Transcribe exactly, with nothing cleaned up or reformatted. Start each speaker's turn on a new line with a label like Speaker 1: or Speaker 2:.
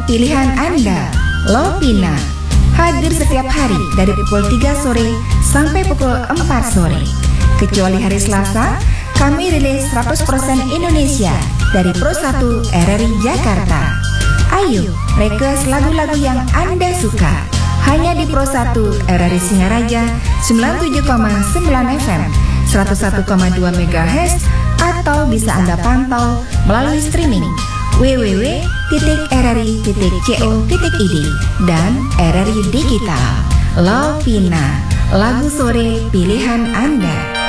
Speaker 1: pilihan Anda, Lovina. Hadir setiap hari dari pukul tiga sore sampai pukul empat sore. Kecuali hari Selasa, kami rilis seratus persen Indonesia dari Pro satu R R I Jakarta. Ayo, request lagu-lagu yang Anda suka. Hanya di Pro satu R R I Singaraja sembilan puluh tujuh koma sembilan F M, seratus satu koma dua megahertz, atau bisa Anda pantau melalui streaming w w w titik r r i titik co titik i d dan R R I Digital. Lovina, lagu sore pilihan Anda.